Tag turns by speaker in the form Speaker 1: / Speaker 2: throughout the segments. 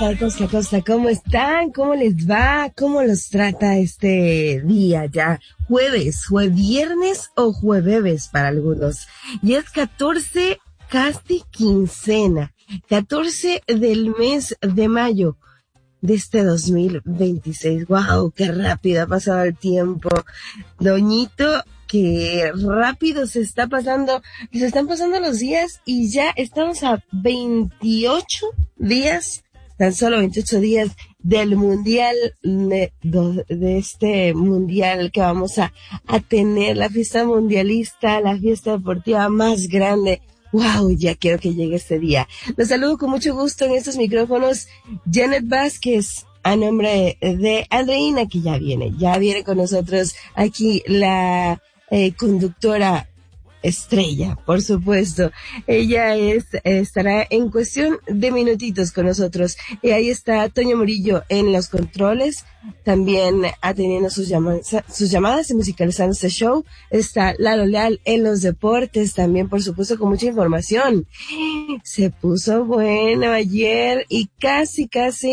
Speaker 1: Costa a Costa, ¿cómo están? ¿Cómo les va? ¿Cómo los trata este día ya? Jueves, viernes o jueves para algunos. Y es 14, casi quincena, 14 del mes de mayo de este 2026. ¡Wow! ¡Qué rápido ha pasado el tiempo! Doñito, qué rápido se están pasando los días y ya estamos a 28 días, tan solo 28 días del mundial, de este mundial que vamos a tener, la fiesta mundialista, la fiesta deportiva más grande. ¡Wow! Ya quiero que llegue este día. Los saludo con mucho gusto en estos micrófonos, Janet Vázquez, a nombre de Andreina, que ya viene con nosotros aquí la conductora estrella, por supuesto. Ella estará en cuestión de minutitos con nosotros. Y ahí está Toño Murillo en los controles, también atendiendo sus llamadas y musicalizando este show. Está Lalo Leal en los deportes, también por supuesto con mucha información. Se puso bueno ayer y casi,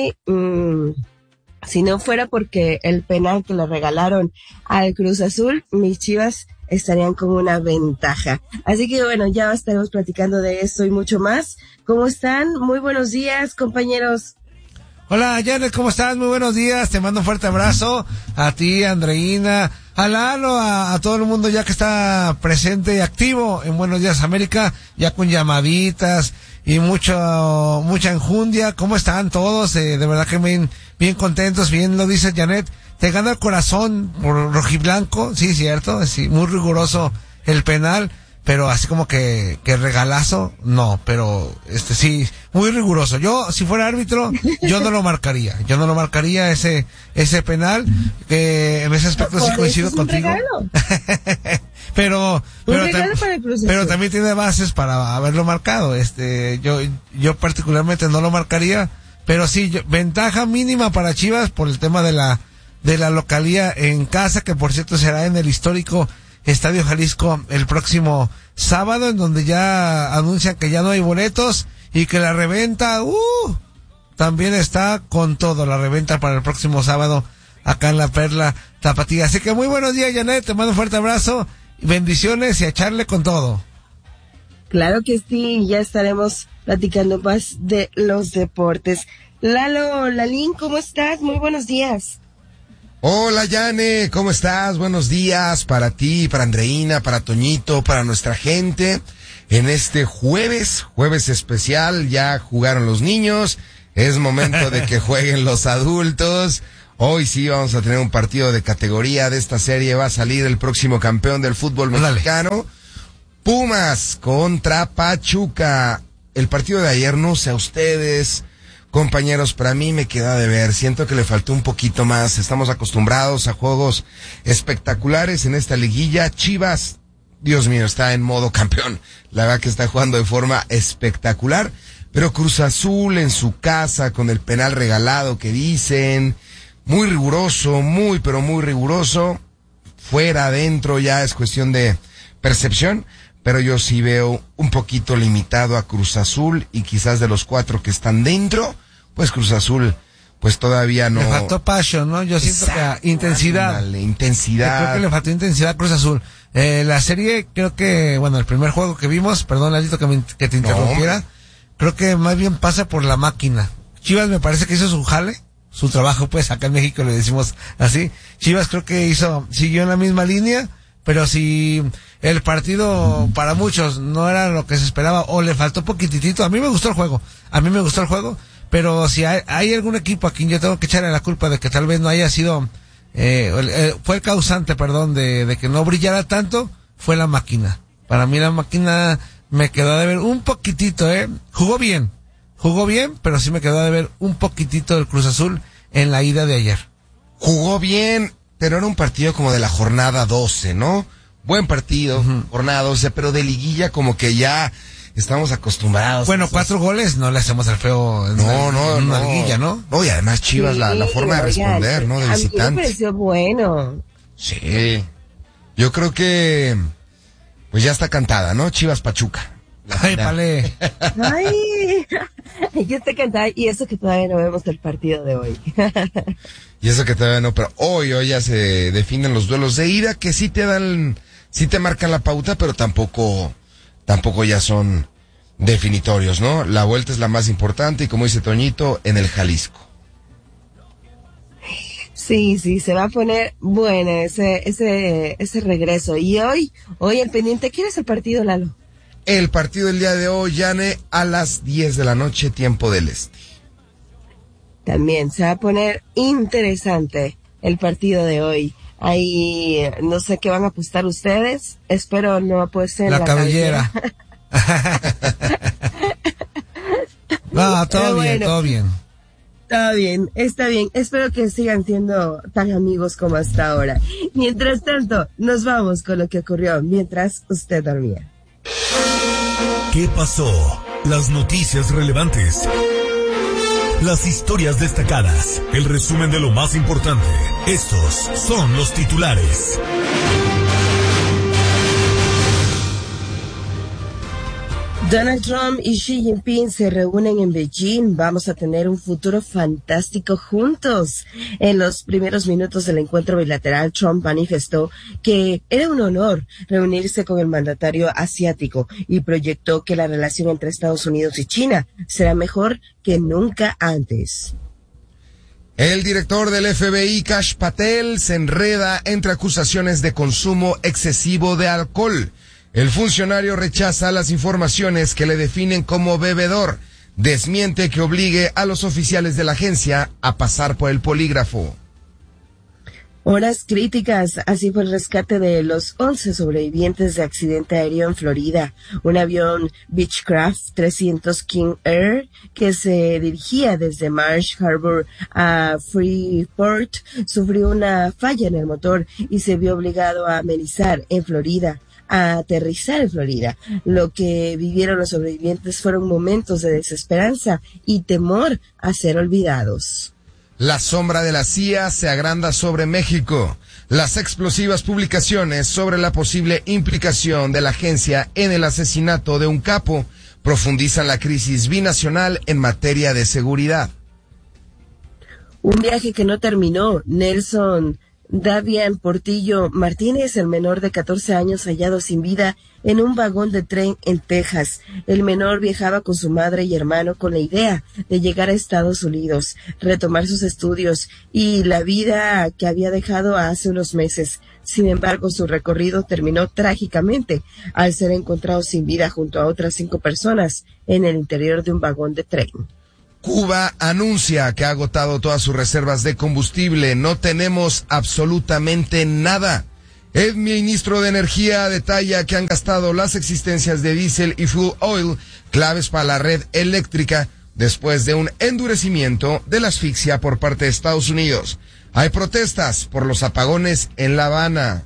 Speaker 1: si no fuera porque el penal que le regalaron al Cruz Azul, mis Chivas estarían con una ventaja. Así que bueno, ya estaremos platicando de esto y mucho más. ¿Cómo están? Muy buenos días, compañeros.
Speaker 2: Hola, Janet, ¿cómo estás? Muy buenos días. Te mando un fuerte abrazo a ti, Andreina, a Lalo, a todo el mundo ya que está presente y activo en Buenos Días América, ya con llamaditas y mucha enjundia. ¿Cómo están todos? De verdad que bien contentos, bien lo dice Janet. Te gana el corazón por rojiblanco, sí, cierto, sí, muy riguroso el penal, pero así como que regalazo, no, pero sí, muy riguroso. Yo, si fuera árbitro, yo no lo marcaría ese penal, en ese aspecto sí coincido contigo. pero también tiene bases para haberlo marcado. Yo particularmente no lo marcaría, pero sí, ventaja mínima para Chivas por el tema de la localía en casa, que por cierto será en el histórico Estadio Jalisco el próximo sábado, en donde ya anuncian que ya no hay boletos y que la reventa, también está con todo, la reventa para el próximo sábado acá en la Perla Tapatía. Así que muy buenos días, Janet, te mando un fuerte abrazo, bendiciones y a echarle con todo.
Speaker 1: Claro que sí, ya estaremos platicando más de los deportes. Lalín, ¿cómo estás? Muy buenos días.
Speaker 3: Hola, Yane, ¿cómo estás? Buenos días para ti, para Andreina, para Toñito, para nuestra gente. En este jueves especial, ya jugaron los niños, es momento de que jueguen los adultos. Hoy sí vamos a tener un partido de categoría de esta serie, va a salir el próximo campeón del fútbol mexicano. Pumas contra Pachuca. El partido de ayer, no sé a ustedes, compañeros, para mí me queda de ver, siento que le faltó un poquito más. Estamos acostumbrados a juegos espectaculares en esta liguilla. Chivas, Dios mío, está en modo campeón, la verdad que está jugando de forma espectacular, pero Cruz Azul en su casa con el penal regalado que dicen, muy riguroso, pero muy riguroso, fuera, adentro, ya es cuestión de percepción. Pero yo sí veo un poquito limitado a Cruz Azul, y quizás de los 4 que están dentro, pues Cruz Azul, pues todavía no.
Speaker 2: Le faltó passion, ¿no? Yo siento que intensidad.
Speaker 3: Intensidad.
Speaker 2: Creo que le faltó intensidad a Cruz Azul. La serie, creo que, bueno, el primer juego que vimos, perdón, Lalito, que te interrumpiera, creo que más bien pasa por la máquina. Chivas me parece que hizo su jale, su trabajo, pues acá en México le decimos así. Chivas creo que siguió en la misma línea, pero si el partido para muchos no era lo que se esperaba o le faltó poquitito, a mí me gustó el juego, pero si hay algún equipo a quien yo tengo que echarle la culpa de que tal vez no haya sido, fue el causante, de que no brillara tanto, fue la máquina. Para mí la máquina me quedó de ver un poquitito, jugó bien, pero sí me quedó de ver un poquitito del Cruz Azul en la ida de ayer.
Speaker 3: Jugó bien, pero era un partido como de la jornada 12, ¿no? Buen partido, jornada 12, pero de liguilla como que ya estamos acostumbrados.
Speaker 2: Bueno, 4 goles, no le hacemos el feo en una liguilla, ¿no?
Speaker 3: No, y además Chivas,
Speaker 1: sí,
Speaker 3: la forma de responder, ¿no? De visitante.
Speaker 1: A mí me pareció bueno.
Speaker 3: Sí. Yo creo que, pues ya está cantada, ¿no? Chivas Pachuca.
Speaker 2: Ay, vale.
Speaker 1: Ay, Sí, yo te cantaba, y eso que todavía no vemos el partido de hoy.
Speaker 3: Y eso que todavía no, pero hoy ya se definen los duelos de ida que sí te marcan la pauta, pero tampoco ya son definitorios, ¿no? La vuelta es la más importante y como dice Toñito, en el Jalisco.
Speaker 1: Sí, se va a poner bueno ese regreso. Y hoy el pendiente, ¿quién es el partido, Lalo?
Speaker 3: El partido del día de hoy, Yane, a las 10 de la noche, tiempo del este.
Speaker 1: También se va a poner interesante el partido de hoy. Ahí no sé qué van a apostar ustedes. Espero no apuesten
Speaker 2: la cabellera. No, todo bien.
Speaker 1: Todo bien, está bien. Espero que sigan siendo tan amigos como hasta ahora. Mientras tanto, nos vamos con lo que ocurrió mientras usted dormía.
Speaker 4: ¿Qué pasó? Las noticias relevantes. Las historias destacadas. El resumen de lo más importante. Estos son los titulares.
Speaker 1: Donald Trump y Xi Jinping se reúnen en Beijing. Vamos a tener un futuro fantástico juntos. En los primeros minutos del encuentro bilateral, Trump manifestó que era un honor reunirse con el mandatario asiático y proyectó que la relación entre Estados Unidos y China será mejor que nunca antes.
Speaker 3: El director del FBI, Kash Patel, se enreda entre acusaciones de consumo excesivo de alcohol. El funcionario rechaza las informaciones que le definen como bebedor. Desmiente que obligue a los oficiales de la agencia a pasar por el polígrafo.
Speaker 1: Horas críticas, así fue el rescate de los 11 sobrevivientes de accidente aéreo en Florida. Un avión Beechcraft 300 King Air que se dirigía desde Marsh Harbor a Freeport sufrió una falla en el motor y se vio obligado a aterrizar en Florida. Lo que vivieron los sobrevivientes fueron momentos de desesperanza y temor a ser olvidados.
Speaker 3: La sombra de la CIA se agranda sobre México. Las explosivas publicaciones sobre la posible implicación de la agencia en el asesinato de un capo profundizan la crisis binacional en materia de seguridad.
Speaker 1: Un viaje que no terminó. Nelson Davian Portillo Martínez, el menor de 14 años hallado sin vida en un vagón de tren en Texas. El menor viajaba con su madre y hermano con la idea de llegar a Estados Unidos, retomar sus estudios y la vida que había dejado hace unos meses. Sin embargo, su recorrido terminó trágicamente al ser encontrado sin vida junto a otras 5 personas en el interior de un vagón de tren.
Speaker 3: Cuba anuncia que ha agotado todas sus reservas de combustible. No tenemos absolutamente nada. El ministro de Energía detalla que han gastado las existencias de diésel y fuel oil, claves para la red eléctrica, después de un endurecimiento de la asfixia por parte de Estados Unidos. Hay protestas por los apagones en La Habana.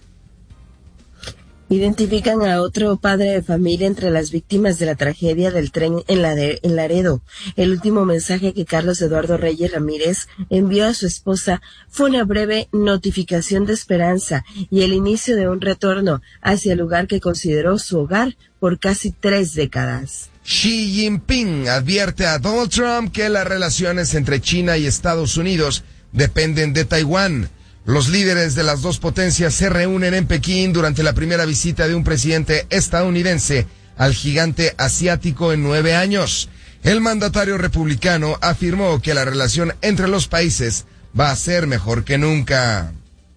Speaker 1: Identifican a otro padre de familia entre las víctimas de la tragedia del tren en Laredo. El último mensaje que Carlos Eduardo Reyes Ramírez envió a su esposa fue una breve notificación de esperanza y el inicio de un retorno hacia el lugar que consideró su hogar por casi 3 décadas.
Speaker 3: Xi Jinping advierte a Donald Trump que las relaciones entre China y Estados Unidos dependen de Taiwán. Los líderes de las dos potencias se reúnen en Pekín durante la primera visita de un presidente estadounidense al gigante asiático en 9 años. El mandatario republicano afirmó que la relación entre los países va a ser mejor que nunca.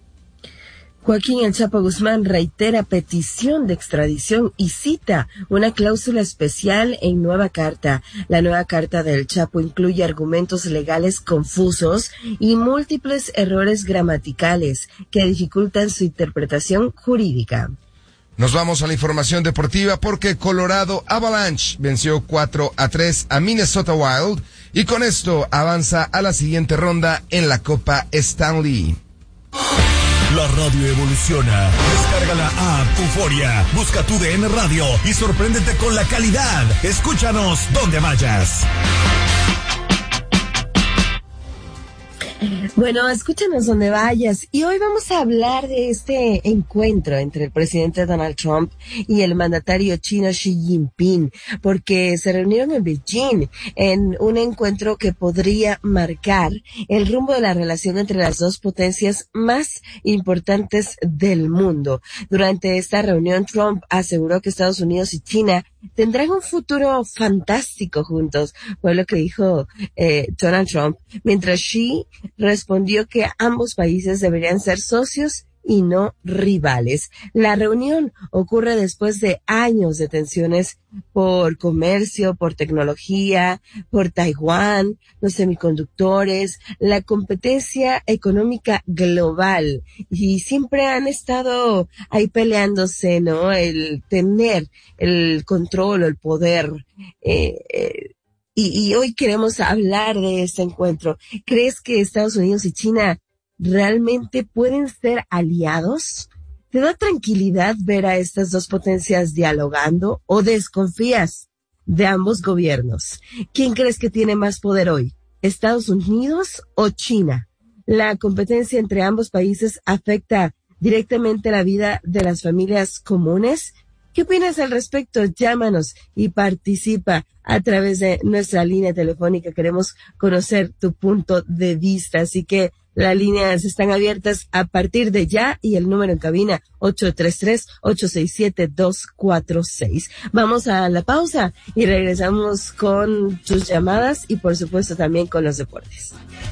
Speaker 1: Joaquín El Chapo Guzmán reitera petición de extradición y cita una cláusula especial en nueva carta. La nueva carta del Chapo incluye argumentos legales confusos y múltiples errores gramaticales que dificultan su interpretación jurídica.
Speaker 3: Nos vamos a la información deportiva porque Colorado Avalanche venció 4-3 a Minnesota Wild y con esto avanza a la siguiente ronda en la Copa Stanley.
Speaker 4: La radio evoluciona. Descarga la app Euforia. Busca tu DN Radio y sorpréndete con la calidad. Escúchanos donde vayas.
Speaker 1: Bueno, escúchanos donde vayas. Y hoy vamos a hablar de este encuentro entre el presidente Donald Trump y el mandatario chino Xi Jinping, porque se reunieron en Beijing en un encuentro que podría marcar el rumbo de la relación entre las dos potencias más importantes del mundo. Durante esta reunión, Trump aseguró que Estados Unidos y China tendrán un futuro fantástico juntos, fue lo que dijo Donald Trump, mientras Xi respondió que ambos países deberían ser socios y no rivales. La reunión ocurre después de años de tensiones por comercio, por tecnología, por Taiwán, los semiconductores, la competencia económica global. Y siempre han estado ahí peleándose, ¿no? El tener el control o el poder. Y hoy queremos hablar de este encuentro. ¿Crees que Estados Unidos y China realmente pueden ser aliados? ¿Te da tranquilidad ver a estas dos potencias dialogando o desconfías de ambos gobiernos? ¿Quién crees que tiene más poder hoy? ¿Estados Unidos o China? La competencia entre ambos países afecta directamente la vida de las familias comunes. ¿Qué opinas al respecto? Llámanos y participa a través de nuestra línea telefónica. Queremos conocer tu punto de vista, así que las líneas están abiertas a partir de ya y el número en cabina 833-867-246. Vamos a la pausa y regresamos con tus llamadas y por supuesto también con los deportes.